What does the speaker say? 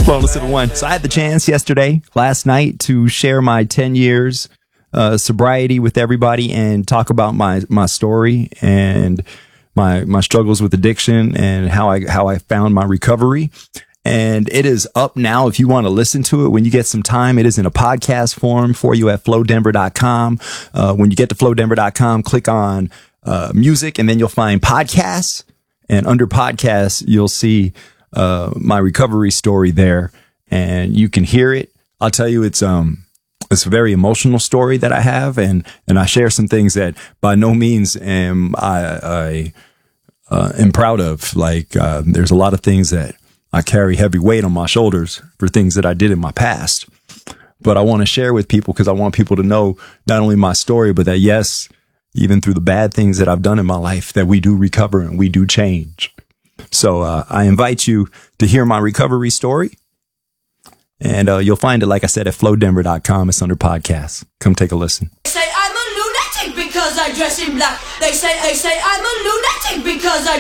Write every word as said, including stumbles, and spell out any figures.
Bonus of the one. So I had the chance yesterday, last night, to share my ten years uh, sobriety with everybody and talk about my my story and my my struggles with addiction and how I how I found my recovery. And it is up now if you want to listen to it when you get some time. It is in a podcast form for you at flow denver dot com. Uh, when you get to flow denver dot com, click on uh, music, and then you'll find podcasts. And under podcasts, you'll see uh, my recovery story there, and you can hear it. I'll tell you, it's um, it's a very emotional story that I have, and and I share some things that by no means am I, I uh, am proud of. Like uh, there's a lot of things that I carry heavy weight on my shoulders for things that I did in my past. But I want to share with people because I want people to know not only my story, but that yes, even through the bad things that I've done in my life, that we do recover and we do change. So uh, I invite you to hear my recovery story. And uh, you'll find it, like I said, at flow denver dot com. It's under podcasts. Come take a listen. They say I'm a lunatic because I dress in black. They say, they say I'm a lunatic because I